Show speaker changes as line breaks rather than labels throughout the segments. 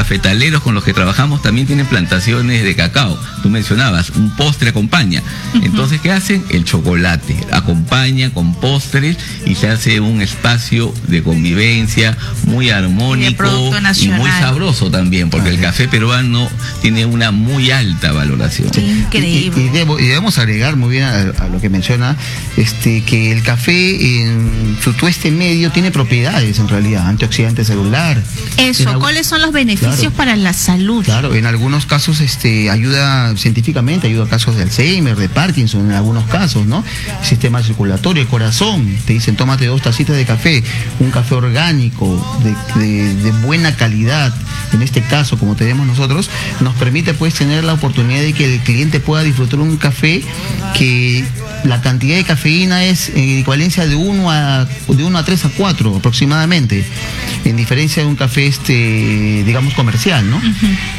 cafetaleros con los que trabajamos también tienen plantaciones de cacao. Tú mencionabas, un postre acompaña. Entonces, ¿qué hacen? El chocolate acompaña con postres y se hace un espacio de convivencia muy armónico y muy sabroso también, porque el café peruano tiene una muy alta valoración.
Increíble. Y debemos agregar muy bien a lo que menciona, que el café en su tueste medio tiene propiedades en realidad, antioxidante celular.
Eso, ¿cuáles son los beneficios para la salud?
Claro, en algunos casos ayuda científicamente, ayuda a casos de Alzheimer, de Parkinson, en algunos casos, ¿no? El sistema circulatorio, el corazón, te dicen tómate 2 tacitas de café, un café orgánico, de buena calidad, en este caso, como tenemos nosotros, nos permite pues tener la oportunidad de que el cliente pueda disfrutar un café que la cantidad de cafeína es en equivalencia de 1 a 3 a 4 aproximadamente, en diferencia de un café digamos comercial, ¿no?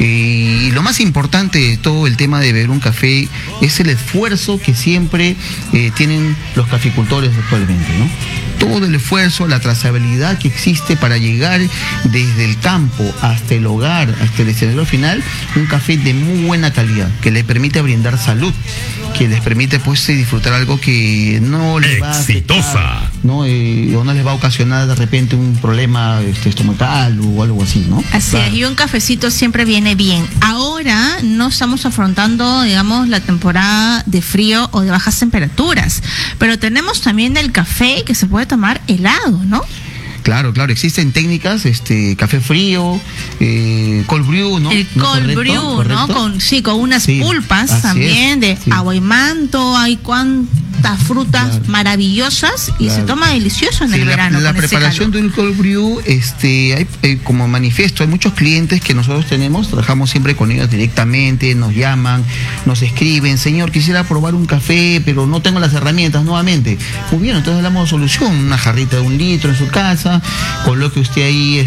Y lo más importante de todo el tema de beber un café es el esfuerzo que siempre tienen los caficultores actualmente, ¿no? Todo el esfuerzo, la trazabilidad que existe para llegar desde el campo hasta el hogar, hasta el escenario final, un café de muy buena calidad, que le permite brindar salud, que les permite pues disfrutar algo que no les va a afectar, ¿no? O no les va a ocasionar de repente un problema estomacal o algo así, ¿no?
Así es, y un cafecito siempre viene bien. Ahora no estamos afrontando, digamos, la temporada de frío o de bajas temperaturas, pero tenemos también el café que se puede tomar helado, ¿no?
Claro, existen técnicas, café frío, cold brew, ¿no?
El cold brew, ¿no? Con unas pulpas también de agua y manto, hay cuantas frutas maravillosas y se toma delicioso en el verano.
La preparación de un cold brew, hay, como manifiesto, hay muchos clientes que nosotros trabajamos siempre con ellos directamente, nos llaman, nos escriben, señor, quisiera probar un café, pero no tengo las herramientas nuevamente. Muy bien, entonces le damos solución, una jarrita de 1 litro en su casa, coloque usted ahí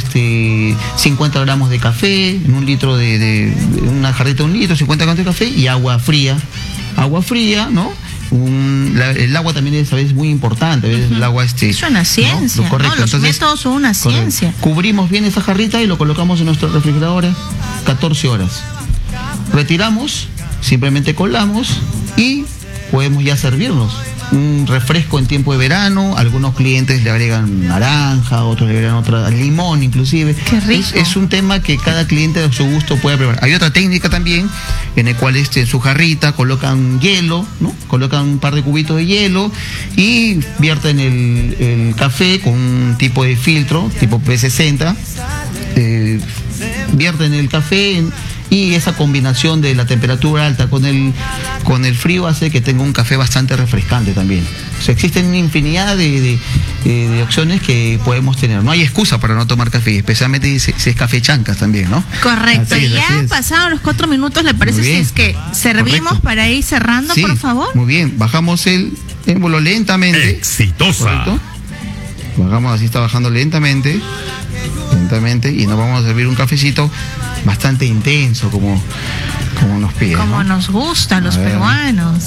50 gramos de café en 1 litro de una jarrita de 1 litro, 50 gramos de café y agua fría, ¿no? El agua también es muy importante, el agua
es una ciencia, ¿no? Correcto. Los métodos son una ciencia.
Cubrimos bien esa jarrita y lo colocamos en nuestro refrigerador 14 horas. Retiramos, simplemente colamos y podemos ya servirnos. Un refresco en tiempo de verano, algunos clientes le agregan naranja, otros le agregan limón inclusive.
Qué rico.
Es un tema que cada cliente a su gusto puede preparar. Hay otra técnica también en el cual en su jarrita colocan hielo, ¿no? Colocan un par de cubitos de hielo y vierten el café con un tipo de filtro, tipo P60, vierten el café y esa combinación de la temperatura alta con el frío hace que tenga un café bastante refrescante también. O sea, existen una infinidad de opciones que podemos tener. No hay excusa para no tomar café, especialmente si es café chancas también, ¿no?
Correcto. Y ya han pasado los 4 minutos, ¿le parece si es que servimos para ir cerrando, por favor?
Muy bien, bajamos el émbolo lentamente.
Exitosa.
¿Correcto? Bajamos, así está bajando lentamente y nos vamos a servir un cafecito bastante intenso como nos piden,
como nos gusta a los peruanos.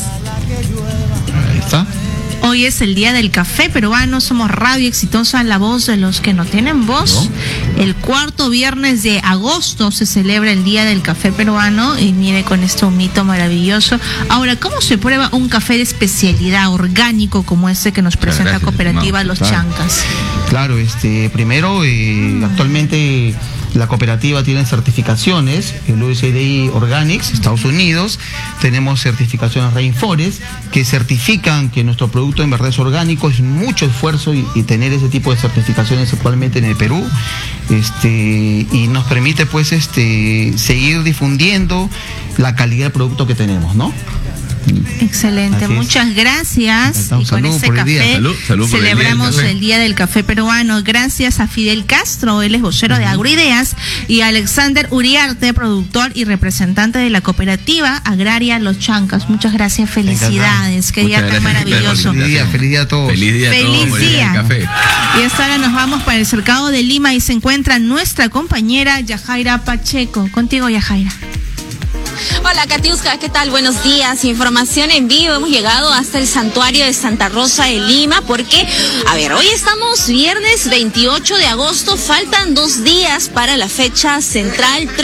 Ahí está.
Hoy es el día del café peruano, somos Radio Exitosa, la voz de los que no tienen voz. El 4º viernes de agosto se celebra el día del café peruano y mire con este humito maravilloso. Ahora, ¿cómo se prueba un café de especialidad orgánico como este que nos presenta Cooperativa Los Chancas?
Claro, primero, actualmente la cooperativa tiene certificaciones, el USDA Organics, Estados Unidos, tenemos certificaciones Rainforest, que certifican que nuestro producto en verdad es orgánico. Es mucho esfuerzo y tener ese tipo de certificaciones actualmente en el Perú, y nos permite pues seguir difundiendo la calidad del producto que tenemos, ¿no?
Excelente, muchas gracias. Y con ese café celebramos el Día del Café Peruano. Gracias a Fidel Castro, él es vocero de Agroideas, y a Alexander Uriarte, productor y representante de la Cooperativa Agraria Los Chancas. Muchas gracias, felicidades, qué día tan maravilloso.
Feliz día a todos.
Feliz día. Y hasta ahora nos vamos para el Cercado de Lima y se encuentra nuestra compañera Yajaira Pacheco. Contigo, Yajaira.
Hola, Katiuska, ¿qué tal? Buenos días. Información en vivo. Hemos llegado hasta el santuario de Santa Rosa de Lima porque, hoy estamos viernes 28 de agosto. Faltan 2 días para la fecha central.